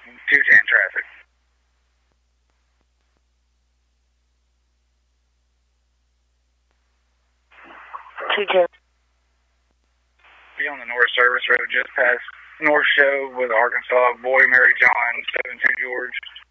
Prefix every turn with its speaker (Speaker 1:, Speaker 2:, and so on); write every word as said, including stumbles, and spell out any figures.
Speaker 1: two ten traffic.
Speaker 2: two ten.
Speaker 1: Be on the North Service Road just past North Show with Arkansas. Boy, Mary John, seven two George.